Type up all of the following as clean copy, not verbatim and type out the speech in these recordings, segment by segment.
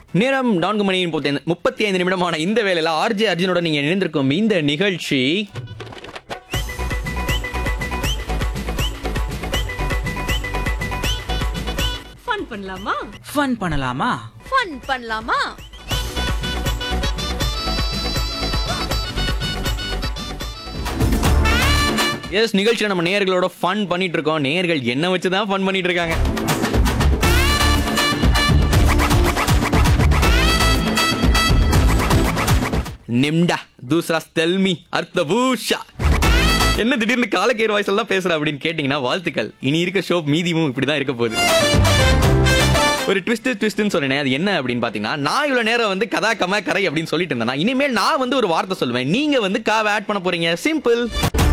நேரம் 4 மணி 35 நிமிடமான இந்த வேளையில ஆர்ஜே அர்ஜுனோட நீங்க இணைந்திருக்கும் இந்த நிகழ்ச்சி ஃபன் பண்ணலாமா? ஃபன் பண்ணலாமா? ஃபன் பண்ணலாமா? எஸ் நிகழ்ச்சியில நம்ம நேயர்களோட ஃபன் பண்ணிட்டு இருக்கோம். நேயர்கள் என்ன வச்சு தான் ஃபன் பண்ணிட்டு இருக்காங்க. நிம்டா தூசரா தெல்மி அர்த்தபூஷா என்ன திடீர்னு காலக்கேர் வாய்ஸ் எல்லாம் பேசுற அப்படின்னு கேட்டீங்கன்னா வாழ்த்துக்கள். இனி இருக்க ஷோ மீதியும் இப்படிதான் இருக்க போகுது. ஒரு ட்விஸ்ட்னு சொன்னேன். அது என்ன அப்படின்னு பாத்தீங்கன்னா, நான் இவ்வளவு நேரம் வந்து கதா கம கரை அப்படின்னு சொல்லிட்டு இருந்தேன்னா, இனிமேல் நான் வந்து ஒரு வார்த்தை சொல்லுவேன், நீங்க வந்து காவை ஆட் பண்ண போறீங்க. சிம்பிள்.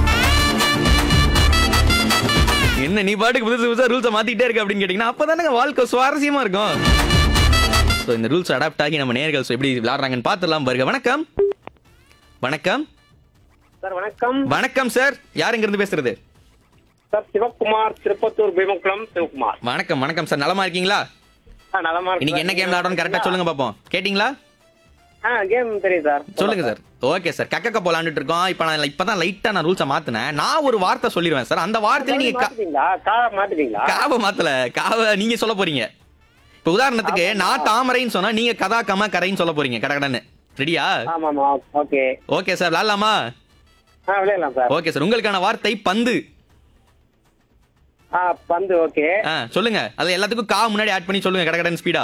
என்ன நீ பாட்டுக்கு புதுசு புதுசா ரூல்ஸை மாத்திட்டே இருக்க அப்படின்னு கேட்டீங்கன்னா, அப்பதானே வாழ்க்கை சுவாரஸ்யமா இருக்கும். ஸோ இந்த ரூல்ஸ் அடாப்ட் ஆகி நம்ம நேயர்கள் எப்படி விளையாடுறாங்கன்னு பார்த்துடலாம். வருக. வணக்கம். வணக்கம் சார். வணக்கம். வணக்கம் சார். யார் எங்க இருந்து பேசுறது? சார் சிவகுமார், திருப்பத்தூர் பீமக்குளம் சிவகுமார். வணக்கம் வணக்கம் சார். நலமா இருக்கீங்களா? நலமா இருக்கு. இன்னைக்கு என்ன கேம் விளையாடணும் கரெக்டா சொல்லுங்க பாப்போம். கேட்டிங்களா? கேம் தெரியும் சார். சொல்லுங்க சார். Okay sir. கக்க விளையாண்டுட்டு இருக்கோம். இப்பதான் லைட்டா நான் ரூல்ஸை மாத்தினேன். நான் ஒரு வார்த்தை சொல்லிடுவேன் சார். அந்த வார்த்தையில நீங்க மாட்டுவீங்களா? காவை மாத்தல. காவை நீங்க சொல்ல போறீங்க. இப்ப உதாரணத்துக்கு நான் தாமரைன்னு சொன்னா நீங்க கதா கம கரைன்னு சொல்ல போறீங்க. கடகடன்னு. ரெடியா? ஆமாமா. ஓகே. Okay sir. விளையாடலாமா? விளையாடலாம் சார். Okay sir. உங்களுக்கான வார்த்தை பந்து. பந்து. ஓகே. சொல்லுங்க. அது எல்லாத்துக்கும் கா முன்னாடி ஆட் பண்ணி சொல்லுங்க கடகடன்னு ஸ்பீடா.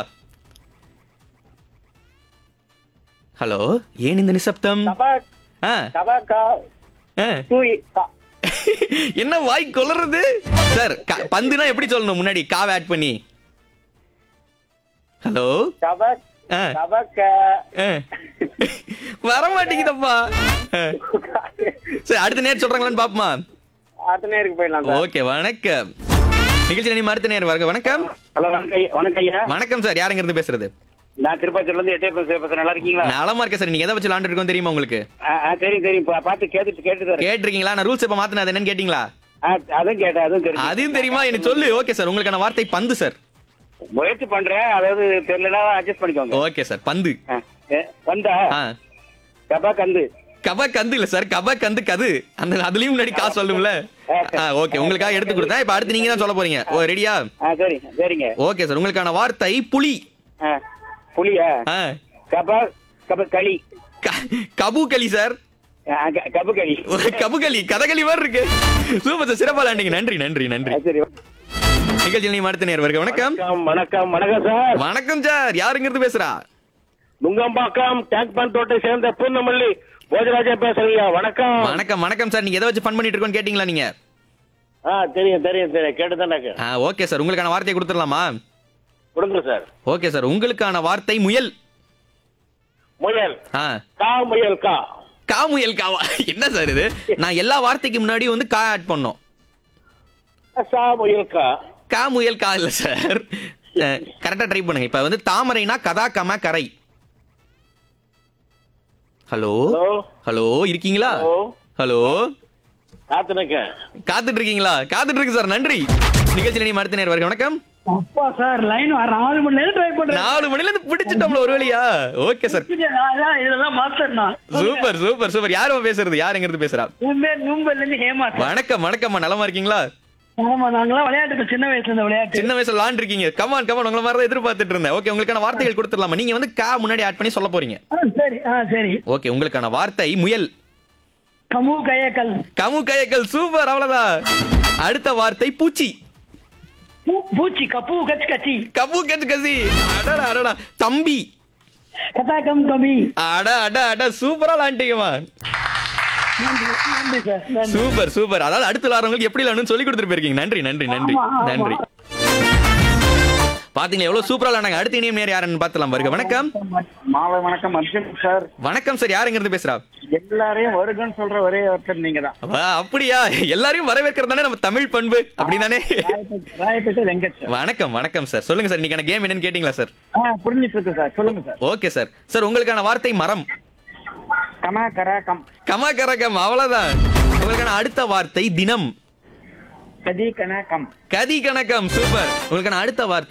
ஹலோ, ஏன் இந்த நிசப்தம்? என்ன வாய் கொளறது சார்? பந்துனா எப்படி சொல்லணும் முன்னாடி காவை ஆட் பண்ணி? ஹலோ, வர மாட்டேங்குதப்பா. சரி, அடுத்த நேரம் சொல்றாங்களான்னு பாப்போமா? அடுத்த நேருக்கு போயிடலாம். ஓகே. வணக்கம். நிகழ்ச்சி நீ அடுத்த நேரம் வருக. வணக்கம். ஹலோ, வணக்கம் ஐயா. வணக்கம் சார். யாருங்க இருந்து பேசுறது? நான் திருப்பத்தூர்ல இருந்து எட்டே. நல்லா இருக்கீங்களா? நலமா இருக்கேன் சார். நீங்க எதை வச்சு விளையாண்டு இருக்கோம் தெரியுமா உங்களுக்கு? தெரியும். பாத்து கேட்டு கேட்டிருக்கீங்களா? நான் ரூல்ஸ் இப்ப மாத்தினது என்னன்னு கேட்டீங்களா? அதுவும் கேட்டேன். அதுவும் தெரியும். அதையும் தெரியுமா? எனக்கு சொல்லு. Okay sir. உங்களுக்கான வார்த்தை பந்து சார். முயற்சி பண்றேன். அதாவது தெரியலனா அட்ஜஸ்ட் பண்ணிக்கோங்க. Okay sir. பந்து. வந்தா கபா கந்து. கபா கந்து இல்ல சார். கபா கந்து கது. அந்த அதுலயும் முன்னாடி காசு சொல்லும்ல. ஓகே, உங்களுக்காக எடுத்து கொடுத்தேன். இப்ப அடுத்து நீங்க தான் சொல்ல போறீங்க. ஓ, ரெடியா? சரிங்க. Okay sir. உங்களுக்கான வார்த்தை புலி. புலியா? கபா களி. கபுகளி சார். கபுகளி. கபுகளி கதகளி மாதிரி இருக்கு. Super sir. சிறப்பா விளையாண்டீங்க. நன்றி நன்றி நன்றி. சரி. நிகழ்ச்சியில் நீ அடுத்த நேரம் வருக. வணக்கம். வணக்கம் சார். வணக்கம் சார். யாருங்கிறது பேசுறா? நுங்கம்பாக்கம் டேங்க் பண்ட் ரோட்டை சேர்ந்த பூர்ணமல்லி போஜராஜா பேசுறீங்க. வணக்கம். வணக்கம் வணக்கம் சார். நீங்க எதை வச்சு ஃபன் பண்ணிட்டு இருக்கோன்னு கேட்டீங்களா நீங்க? தெரியும். கேட்டுதானே. Okay sir. உங்களுக்கான வார்த்தையை கொடுத்துடலாமா? கொடுங்க சார். Okay sir. உங்களுக்கான வார்த்தை முயல். முயல். முயல் கா முயல் காவா? என்ன சார் இது? நான் எல்லா வார்த்தைக்கு முன்னாடி வந்து கா ஆட் பண்ணோம். முயல் கா முயல் கா இல்ல சார். கரெக்டா ட்ரை பண்ணுங்க. இப்ப வந்து தாமரைனா கதா கம கரை. ஹலோ ஹலோ, இருக்கீங்களா? ஹலோ, காத்துட்டு இருக்கீங்களா? காத்துட்டு இருக்கு சார். நன்றி. நிகழ்ச்சி நீ அடுத்த நேரம் வருக. வணக்கம். அப்பா சார், லைன் 4 மணி நேரம் ட்ரை பண்றேன். 4 மணில இருந்து பிடிச்சிட்டோம்ல ஒரு வழியா. Okay sir. இதெல்லாம் மாஸ்டர் தான். Super super super. யாரோ பேசுறது? யார் எங்க இருந்து பேசுறா? மும்பைல இருந்து ஹேமா. வணக்கம் வணக்கம்மா. நலமா இருக்கீங்களா? ஆமா, நாங்களாம் விளையாட்டு சின்ன வயசுல இருந்த விளையாட்டு. சின்ன வயசுல விளையாண்டு இருக்கீங்க. கமான் கமான், உங்களை மாதிரி தான் எதிர்பார்த்துட்டு இருந்தேன். ஓகே, உங்களுக்கான வார்த்தைகள் கொடுத்துடலாமா? நீங்க வந்து கா முன்னாடி ஆட் பண்ணி சொல்ல போறீங்க. சரி. ஓகே, உங்களுக்கான வார்த்தை முயல். கமு கயக்கல். கமு கயக்கல். சூப்பர். அவ்வளவுதான். அடுத்த வார்த்தை பூச்சி. பூச்சி. கப்பு கச்சி கச்சி. கப்பு கச்சி கச்சி. அடடா அடடா. தம்பி. கதாகம் தம்பி. அட சூப்பரா விளையாண்டீங்கம்மா. Super super. அதாவது அடுத்த விளையாடுறவங்களுக்கு எப்படி விளையாடணும்னு சொல்லி கொடுத்துட்டு போயிருக்கீங்க. நன்றி நன்றி நன்றி நன்றி. பாத்தீங்களா எவ்வளவு சூப்பரா விளையாடுங்க. அடுத்த இனியும் நேரம் யாருன்னு பாத்துலாம். வருக. வணக்கம். மாலை வணக்கம் அர்ஜுன் சார். வணக்கம் சார். யாருங்க இருந்து பேசுறா? எல்லாரையும் வருகன்னு சொல்ற ஒரே ஒருத்தர் நீங்க தான். அப்படியா? எல்லாரையும் வரவேற்கிறது தானே நம்ம தமிழ் பண்பு. அப்படிதானே? வணக்கம் வணக்கம் சார். சொல்லுங்க சார். இன்னைக்கான கேம் என்னன்னு கேட்டீங்களா சார்? புரிஞ்சிட்டு இருக்கு சார். சொல்லுங்க சார். Okay sir. சார், உங்களுக்கான வார்த்தை மரம். கமா கரகம். கமா கரகம். அவ்வளவுதான். உங்களுக்கான அடுத்த வார்த்தை தினம். கதி கணக்கம். கதி கணக்கம். சூப்பர். உங்களுக்கான அடுத்த வார்த்தை